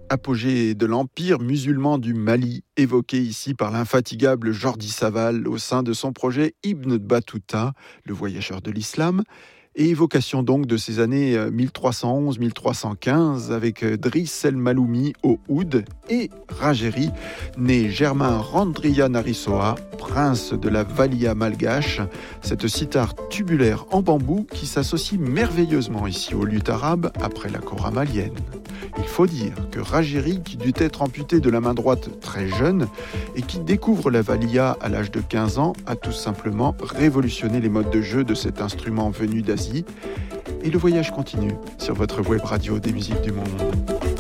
apogée de l'empire musulman du Mali, évoqué ici par l'infatigable Jordi Savall au sein de son projet Ibn Battuta, le voyageur de l'islam, et évocation donc de ces années 1311-1315 avec Driss El Maloumi au oud et Rajeri, né Germain Randria Narissoa, prince de la Valia malgache, cette cithare tubulaire en bambou qui s'associe merveilleusement ici aux luttes arabes après la Kora malienne. Il faut dire que Rajeri, qui dut être amputé de la main droite très jeune et qui découvre la Valia à l'âge de 15 ans, a tout simplement révolutionné les modes de jeu de cet instrument venu d'Asie. Et le voyage continue sur votre web radio des musiques du monde.